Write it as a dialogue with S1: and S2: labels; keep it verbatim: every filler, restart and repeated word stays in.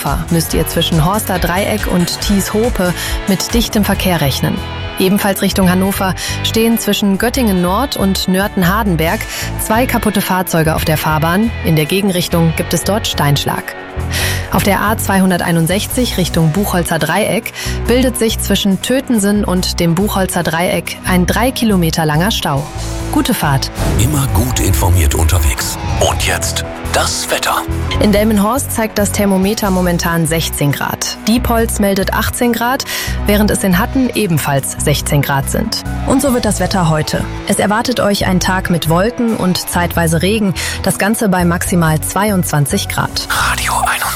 S1: Hannover müsst ihr zwischen Horster Dreieck und Thies-Hope mit dichtem Verkehr rechnen. Ebenfalls Richtung Hannover stehen zwischen Göttingen Nord und Nörten-Hardenberg zwei kaputte Fahrzeuge auf der Fahrbahn. In der Gegenrichtung gibt es dort Steinschlag. Auf der A zweihunderteinundsechzig Richtung Buchholzer Dreieck bildet sich zwischen Tötensen und dem Buchholzer Dreieck ein drei Kilometer langer Stau. Gute Fahrt.
S2: Immer gut informiert unterwegs. Und jetzt das Wetter.
S1: In Delmenhorst zeigt das Thermometer momentan sechzehn Grad. Diepholz meldet achtzehn Grad, während es in Hatten ebenfalls sechzehn Grad sind. Und so wird das Wetter heute. Es erwartet euch ein Tag mit Wolken und zeitweise Regen, das Ganze bei maximal zweiundzwanzig Grad.
S2: Radio